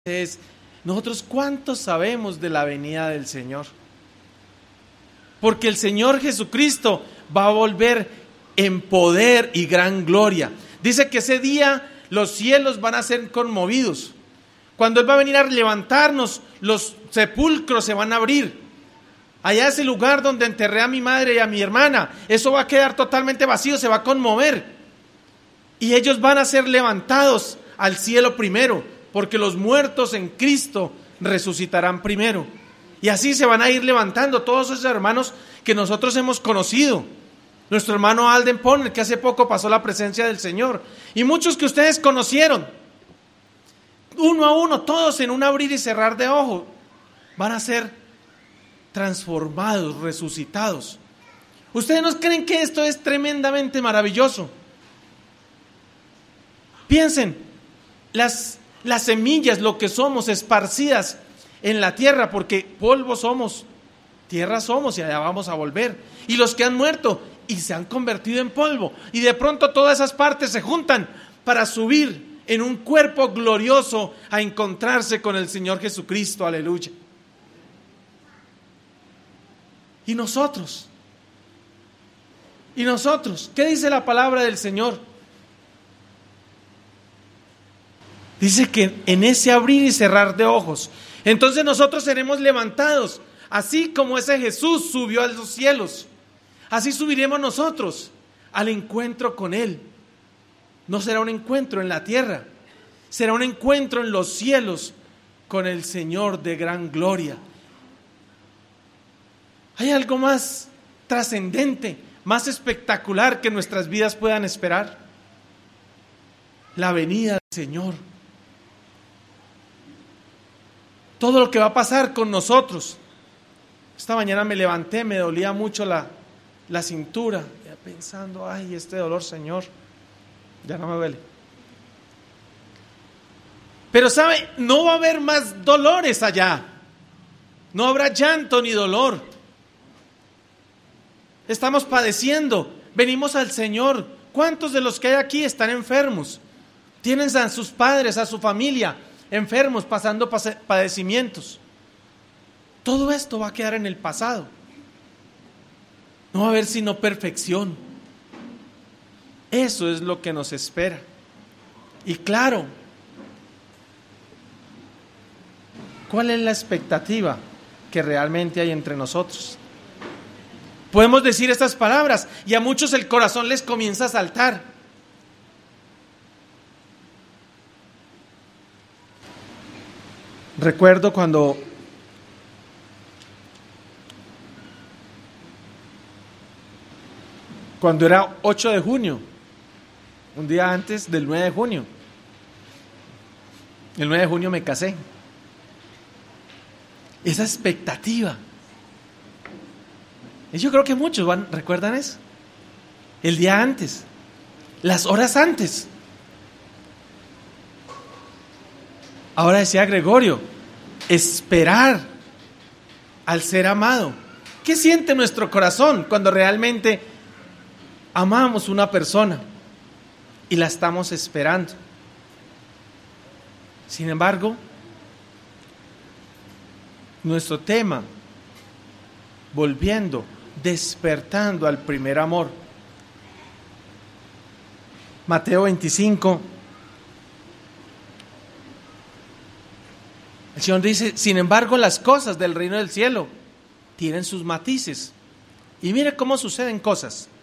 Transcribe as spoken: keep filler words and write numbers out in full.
es, nosotros cuánto sabemos de la venida del Señor. Porque el Señor Jesucristo va a volver en poder y gran gloria. Dice que ese día los cielos van a ser conmovidos. Cuando Él va a venir a levantarnos, los sepulcros se van a abrir. Allá ese lugar donde enterré a mi madre y a mi hermana, eso va a quedar totalmente vacío, se va a conmover. Y ellos van a ser levantados al cielo primero, porque los muertos en Cristo resucitarán primero. Y así se van a ir levantando todos esos hermanos que nosotros hemos conocido. Nuestro hermano Alden Poner, que hace poco pasó la presencia del Señor. Y muchos que ustedes conocieron. Uno a uno, todos en un abrir y cerrar de ojos, van a ser transformados, resucitados. ¿Ustedes no creen que esto es tremendamente maravilloso? Piensen, las, las semillas, lo que somos, esparcidas en la tierra, porque polvo somos, tierra somos y allá vamos a volver. Y los que han muerto y se han convertido en polvo, y de pronto todas esas partes se juntan para subir en un cuerpo glorioso a encontrarse con el Señor Jesucristo, aleluya. Y nosotros, y nosotros, ¿qué dice la palabra del Señor? Dice que en ese abrir y cerrar de ojos, entonces nosotros seremos levantados, así como ese Jesús subió a los cielos, así subiremos nosotros al encuentro con Él. No será un encuentro en la tierra, será un encuentro en los cielos con el Señor de gran gloria. ¿Hay algo más trascendente, más espectacular que nuestras vidas puedan esperar? La venida del Señor. Todo lo que va a pasar con nosotros. Esta mañana me levanté, me dolía mucho la, la cintura, ya pensando, ay, este dolor, Señor, ya no me duele. Pero sabe, no va a haber más dolores allá. No habrá llanto ni dolor. Estamos padeciendo, venimos al Señor. ¿Cuántos de los que hay aquí están enfermos? Tienen a sus padres, a su familia enfermos, pasando padecimientos. Todo esto va a quedar en el pasado. No va a haber sino perfección. Eso es lo que nos espera. Y claro, ¿cuál es la expectativa que realmente hay entre nosotros? Podemos decir estas palabras y a muchos el corazón les comienza a saltar. Recuerdo cuando cuando era ocho de junio, un día antes del nueve de junio. El nueve de junio me casé. Esa expectativa. Y yo creo que muchos van, ¿recuerdan eso? El día antes, las horas antes. Ahora decía Gregorio, esperar al ser amado. ¿Qué siente nuestro corazón cuando realmente amamos una persona y la estamos esperando? Sin embargo, nuestro tema, volviendo, despertando al primer amor. Mateo veinticinco. El Señor dice, sin embargo, las cosas del reino del cielo tienen sus matices. Y mire cómo suceden cosas.